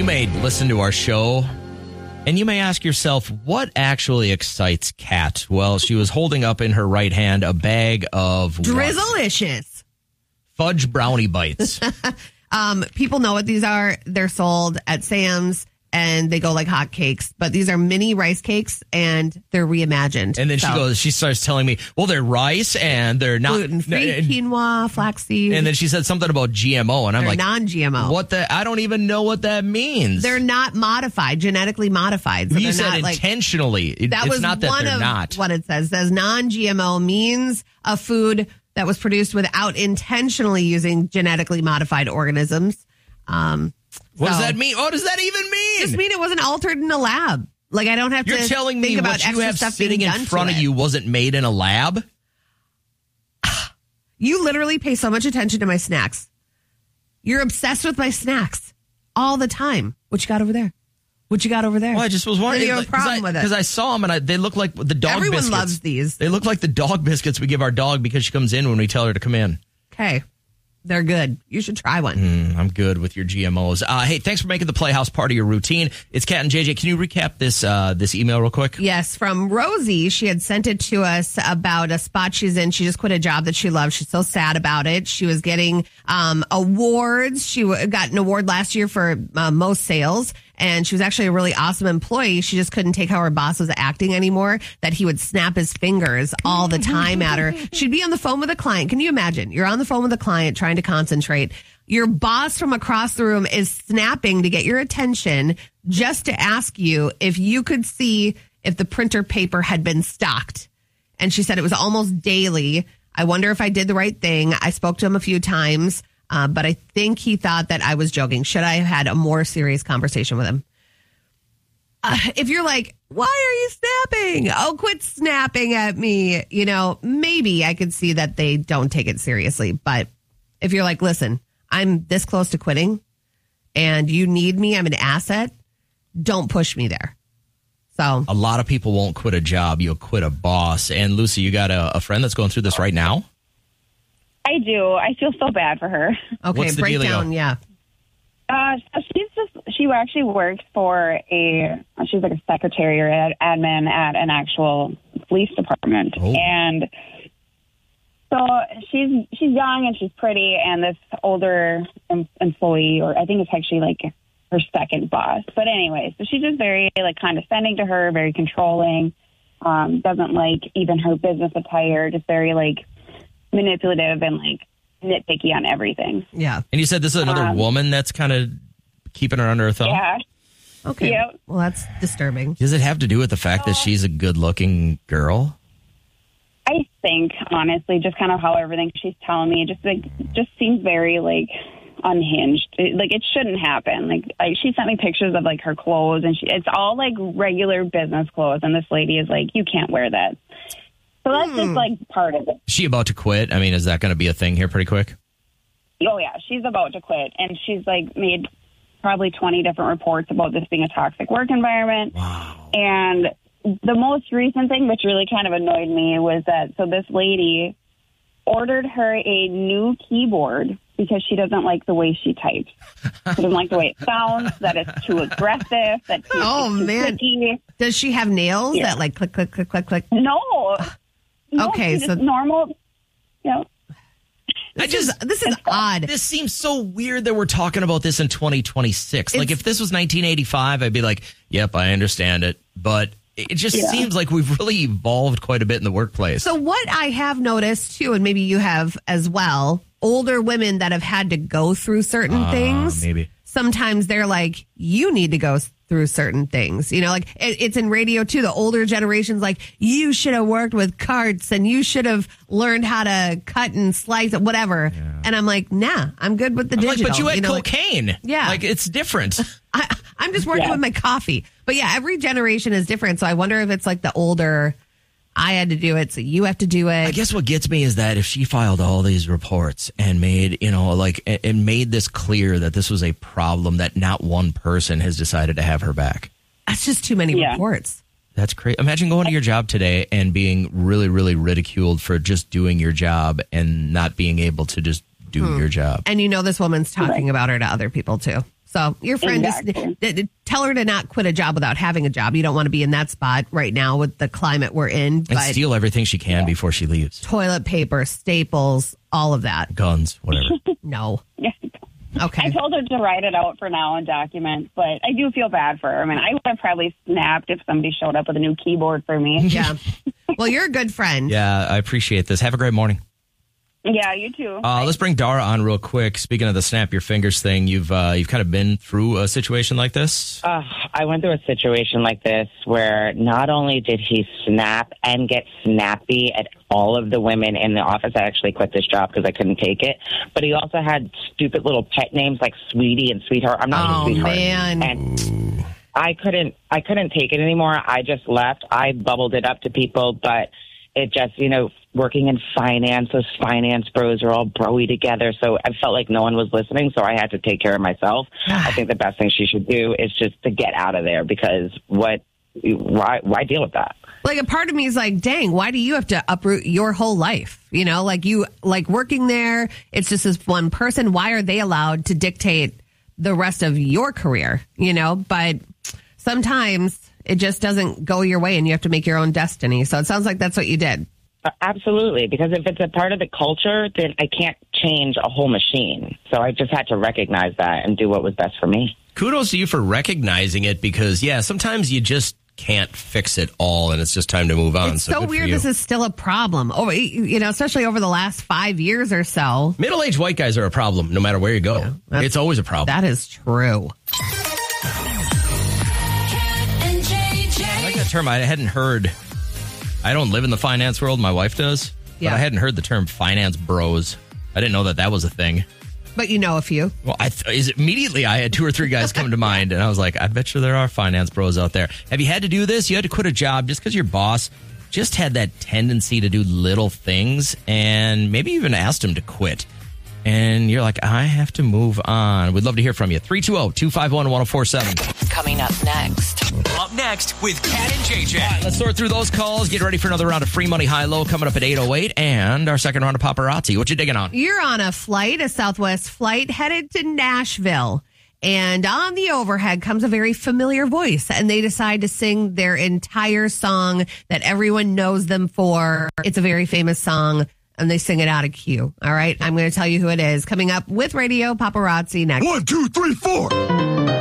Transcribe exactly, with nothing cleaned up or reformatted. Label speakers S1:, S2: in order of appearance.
S1: You may listen to our show, and you may ask yourself, what actually excites Kat? Well, she was holding up in her right hand a bag of
S2: Drizzleicious
S1: fudge brownie bites.
S2: um, people know what these are. They're sold at Sam's, and they go like hotcakes. But these are mini rice cakes, and they're reimagined.
S1: And then
S2: so,
S1: she goes, she starts telling me, well, they're rice, and they're not
S2: gluten-free,
S1: and,
S2: quinoa, flaxseed.
S1: And then she said something about G M O, and I'm
S2: they're
S1: like,
S2: non-G M O.
S1: What the? I don't even know what that means.
S2: They're not modified, genetically modified. So
S1: you
S2: they're
S1: said
S2: not, like,
S1: intentionally. It,
S2: that
S1: it's
S2: was
S1: not that
S2: one
S1: they're
S2: of
S1: not.
S2: what it says. It says non-G M O means a food that was produced without intentionally using genetically modified organisms. Um,
S1: what
S2: so,
S1: does that mean? What does that even mean?
S2: Just mean it wasn't altered in a lab. Like, I don't have
S1: You're
S2: to
S1: telling
S2: think
S1: me
S2: about
S1: what you
S2: extra
S1: have
S2: stuff
S1: sitting
S2: being
S1: in
S2: done
S1: front
S2: to
S1: of
S2: it.
S1: you wasn't made in a lab?
S2: You literally pay so much attention to my snacks. You're obsessed with my snacks all the time. What you got over there? What you got over there?
S1: Well, I just was wondering.
S2: You have a problem
S1: I,
S2: with it.
S1: Because I saw them, and I, they look like the dog
S2: Everyone
S1: biscuits.
S2: loves these.
S1: They look like the dog biscuits we give our dog because she comes in when we tell her to come in.
S2: Okay. They're good. You should try one.
S1: Mm, I'm good with your G M Os. Uh, hey, thanks for making the Playhouse part of your routine. It's Kat and J J. Can you recap this uh, this email real quick?
S2: Yes, from Rosie. She had sent it to us about a spot she's in. She just quit a job that she loved. She's so sad about it. She was getting um, awards. She w- got an award last year for uh, most sales. And she was actually a really awesome employee. She just couldn't take how her boss was acting anymore, that he would snap his fingers all the time at her. She'd be on the phone with a client. Can you imagine? You're on the phone with a client trying to concentrate. Your boss from across the room is snapping to get your attention just to ask you if you could see if the printer paper had been stocked. And she said it was almost daily. I wonder if I did the right thing. I spoke to him a few times. Uh, but I think he thought that I was joking. Should I have had a more serious conversation with him? Uh, if you're like, why are you snapping? Oh, quit snapping at me. You know, maybe I could see that they don't take it seriously. But if you're like, listen, I'm this close to quitting and you need me, I'm an asset, don't push me there. So
S1: a lot of people won't quit a job. You'll quit a boss. And Lucy, you got a, a friend that's going through this right now?
S3: I do. I feel so bad for her.
S2: Okay,
S1: What's the
S2: break
S1: dealio?
S2: down, yeah.
S3: Uh, so she's just, she actually works for a, she's like a secretary or ad, admin at an actual police department.
S1: Oh.
S3: And so she's, she's young and she's pretty, and this older em- employee, or I think it's actually like her second boss. But anyway, so she's just very like condescending to her, very controlling, um, doesn't like even her business attire, just very like manipulative and like nitpicky on everything.
S2: Yeah.
S1: And you said this is another
S3: Um,
S1: woman that's kind of keeping her under her thumb?
S3: Yeah.
S2: Okay.
S3: Yep.
S2: Well, that's disturbing.
S1: Does it have to do with the fact that she's a good-looking girl?
S3: I think, honestly, just kind of how everything she's telling me just like just seems very like unhinged. It, like it shouldn't happen. Like I, she sent me pictures of like her clothes, and she, it's all like regular business clothes, and this lady is like, you can't wear that. So that's
S2: Hmm.
S3: just like part of it.
S1: Is she about to quit? I mean, is that going to be a thing here pretty quick?
S3: Oh yeah, she's about to quit, and she's like made probably twenty different reports about this being a toxic work environment.
S1: Wow.
S3: And the most recent thing, which really kind of annoyed me, was that so this lady ordered her a new keyboard because she doesn't like the way she types. She doesn't like the way it sounds, that it's too aggressive, that too,
S2: Oh,
S3: it's too
S2: man.
S3: clicky.
S2: Does she have nails
S3: Yeah.
S2: that like click, click, click, click, click?
S3: No. no
S2: Okay,
S3: she's
S2: so-
S3: just normal, you know.
S1: I
S2: This is,
S1: just
S2: this is odd.
S1: This seems so weird that we're talking about this in twenty twenty-six. Like,
S2: It's-
S1: if this was nineteen eighty-five, I'd be like, yep, I understand it. But it just
S3: Yeah.
S1: seems like we've really evolved quite a bit in the workplace.
S2: So what I have noticed too, and maybe you have as well, older women that have had to go through certain
S1: Ah,
S2: things.
S1: maybe.
S2: Sometimes they're like, you need to go through certain things. You know, like it, it's in radio too. The older generation's like, you should have worked with carts and you should have learned how to cut and slice it, whatever. And I'm like, nah, I'm good with the
S1: I'm like,
S2: digital.
S1: but you had
S2: know, like,
S1: cocaine.
S2: Yeah.
S1: Like, it's different.
S2: I, I'm just working
S3: Yeah.
S2: with my coffee. But yeah, every generation is different. So I wonder if it's like the older, I had to do it, so you have to do it.
S1: I guess what gets me is that if she filed all these reports and made, you know, like, and made this clear that this was a problem that not one person has decided to have her back.
S2: That's just too many
S3: Yeah.
S2: reports.
S1: That's crazy. Imagine going to your job today and being really, really ridiculed for just doing your job and not being able to just do your job.
S2: And you know this woman's talking about her to other people too. So your friend
S3: Exactly.
S2: just tell her to not quit a job without having a job. You don't want to be in that spot right now with the climate we're in.
S1: And
S2: But
S1: steal everything she can before she leaves.
S2: toilet paper, staples, all of that.
S1: Guns, whatever.
S2: No.
S3: Yeah.
S2: Okay.
S3: I told her to write it out for now and document, but I do feel bad for her. I mean, I would have probably snapped if somebody showed up with a new keyboard for me.
S2: Yeah. Well, you're a good friend.
S1: Yeah, I appreciate this. Have a great morning.
S3: Yeah, you too.
S1: Uh, let's bring Dara on real quick. Speaking of the snap your fingers thing, you've uh, you've kind of been through a situation like this.
S4: Uh, I went through a situation like this where not only did he snap and get snappy at all of the women in the office. I actually quit this job because I couldn't take it. But he also had stupid little pet names like Sweetie and Sweetheart. I'm not
S2: Oh,
S4: a sweetheart.
S2: man.
S4: And I couldn't, I couldn't take it anymore. I just left. I bubbled it up to people, but it just, you know, working in finance, those finance bros are all broy together. So I felt like no one was listening. So I had to take care of myself. I think the best thing she should do is just to get out of there because what, why, why deal with that?
S2: Like a part of me is like, dang, why do you have to uproot your whole life? You know, like you, like working there, it's just this one person. Why are they allowed to dictate the rest of your career? You know, but sometimes it just doesn't go your way and you have to make your own destiny. So it sounds like that's what you did.
S4: Uh, absolutely. Because if it's a part of the culture, then I can't change a whole machine. So I just had to recognize that and do what was best for me.
S1: Kudos to you for recognizing it because, yeah, sometimes you just can't fix it all and it's just time to move on.
S2: It's
S1: so
S2: so
S1: good for
S2: weird
S1: you.
S2: this is still a problem. Oh, you know, especially over the last five years or so.
S1: Middle-aged white guys are a problem no matter where you go.
S2: that's-
S1: It's always a problem.
S2: That is true.
S1: I like that term. I hadn't heard. I don't live in the finance world. My wife does.
S2: Yeah.
S1: But I hadn't heard the term finance bros. I didn't know that that was a thing.
S2: But you know a few.
S1: Well, I th- is immediately I had two or three guys come to mind, and I was like, I bet you there are finance bros out there. Have you had to do this? You had to quit a job just because your boss just had that tendency to do little things, and maybe even asked him to quit. And you're like, I have to move on. We'd love to hear from you. three two zero, two five one, one zero four seven.
S5: Coming up next.
S6: Up next with Cat and J J.
S1: All right, let's sort through those calls. Get ready for another round of free money high-low coming up at eight oh eight, and our second round of paparazzi. What you digging on?
S2: You're on a flight, a Southwest flight headed to Nashville. And on the overhead comes a very familiar voice, and they decide to sing their entire song that everyone knows them for. It's a very famous song, and they sing it out of key. All right, I'm going to tell you who it is. Coming up with Radio Paparazzi next.
S6: One, two, three, four.